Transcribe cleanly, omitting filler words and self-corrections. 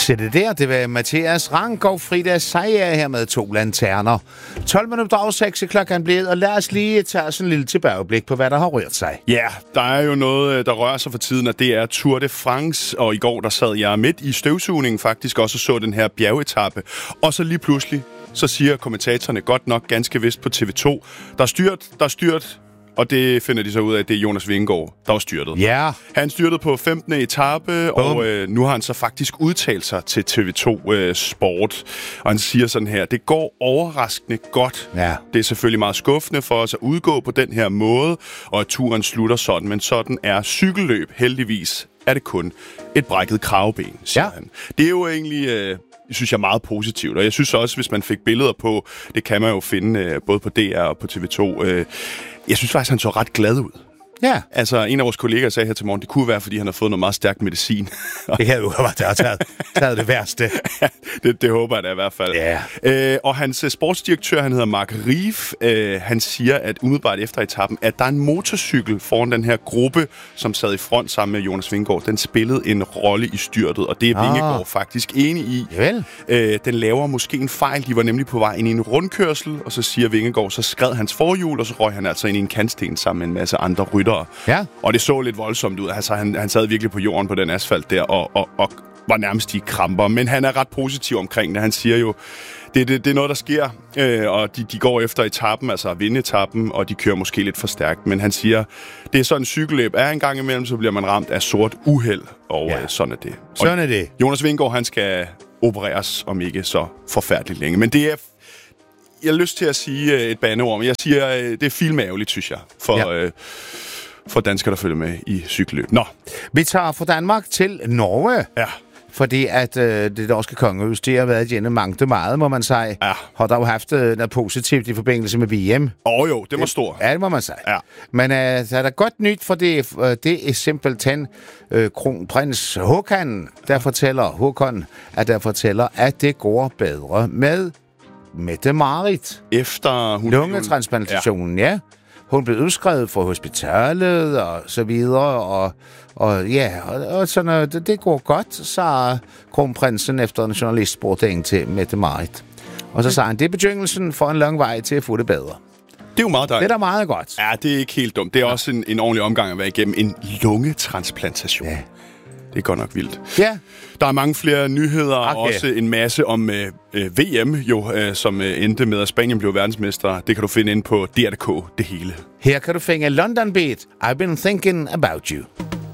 Så det var Mathias Rank og Frida Seier her med 2 lanterner. 12 minutter over 6 klokken blevet, og lad os lige tage sådan en lille tilbageblik på, hvad der har rørt sig. Ja, der er jo noget, der rører sig for tiden, og det er Tour de France. Og i går, der sad jeg midt i støvsugningen faktisk også og så den her bjergetappe. Og så lige pludselig, så siger kommentatorerne godt nok ganske vist på TV2, der er styrt. Og det finder de så ud af, at det er Jonas Vingegaard, der var styrtet. Ja. Yeah. Han styrtede på 15. etape, og nu har han så faktisk udtalt sig til TV2 Sport. Og han siger sådan her, det går overraskende godt. Ja. Det er selvfølgelig meget skuffende for os at udgå på den her måde, og at turen slutter sådan. Men sådan er cykelløb. Heldigvis er det kun et brækket kravben, siger han. Det er jo egentlig... synes jeg er meget positivt, og jeg synes også, hvis man fik billeder på, det kan man jo finde både på DR og på TV2, jeg synes faktisk, han så ret glad ud. Ja. Altså, en af vores kolleger sagde her til morgen, det kunne være, fordi han har fået noget meget stærk medicin. Det havde jo taget det værste. det håber jeg da i hvert fald. Yeah. Og hans sportsdirektør, han hedder Mark Rief, han siger, at umiddelbart efter etappen, at der er en motorcykel foran den her gruppe, som sad i front sammen med Jonas Vingegaard. Den spillede en rolle i styrtet, og det er Vingegaard faktisk enig i. Den laver måske en fejl. De var nemlig på vej ind i en rundkørsel, og så siger Vingegaard, så skred hans forhjul, og så røg han altså ind i en kantsten sammen med en masse andre ryttere. Ja. Og det så lidt voldsomt ud. Altså, han sad virkelig på jorden på den asfalt der, og var nærmest i kramper. Men han er ret positiv omkring det. Han siger jo, det er noget, der sker, og de går efter etappen, altså at vinde etappen, og de kører måske lidt for stærkt. Men han siger, det er sådan en cykelløb. En gang imellem, så bliver man ramt af sort uheld, og sådan er det. Sådan er det. Jonas Vingegaard, han skal opereres om ikke så forfærdeligt længe. Men det er... Jeg har lyst til at sige et bandeord, men jeg siger, det er filmærgerligt, synes jeg, for danskere, der følger med i cykelløb. Nå. Vi tager fra Danmark til Norge. Ja. Fordi at det norske kongehus, det har været igennem meget, må man sige. Ja. Har der jo haft noget positivt i forbindelse med VM. Jo, det var stort. Ja, det må man sige. Ja. Men der er der godt nyt, for det er simpelthen kronprins Håkon, der fortæller, at det går bedre med Mette-Marit. Efter lungetransplantationen, ja. Hun blev udskrevet fra hospitalet og så videre, og sådan noget. Det går godt, sagde kronprinsen efter en journalist spurgte ind til Mette-Marit. Og så sagde han, det er begyndelsen for en lang vej til at få det bedre. Det er jo meget dejligt. Det er da meget godt. Ja, det er ikke helt dumt. Det er også en ordentlig omgang at være igennem en lungetransplantation. Ja. Det er godt nok vildt. Ja. Der er mange flere nyheder, og også en masse om VM, som endte med, at Spanien blev verdensmester. Det kan du finde inde på DR.dk, det hele. Her kan du finde London Beat, I've been thinking about you.